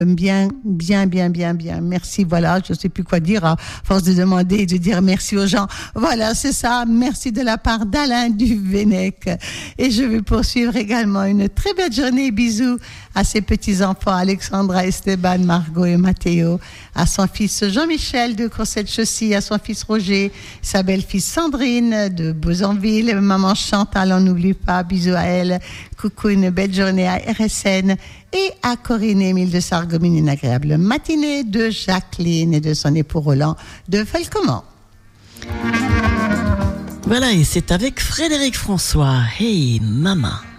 Bien. Merci, voilà, je ne sais plus quoi dire à force de demander et de dire merci aux gens. Voilà, c'est ça. Merci de la part d'Alain Duvenec. Et je vais poursuivre également une très belle journée. Bisous à ses petits-enfants, Alexandra, Esteban, Margot et Mathéo, à son fils Jean-Michel de Courcelles-Chaussy, à son fils Roger, sa belle-fille Sandrine de Beauzonville, maman Chantal, on n'oublie pas, bisous à elle. Coucou, une belle journée à RSN et à Corinne Émile de Sarreguemines, une agréable matinée de Jacqueline et de son époux Roland de Felcomont. Voilà, et c'est avec Frédéric François. Hey, maman.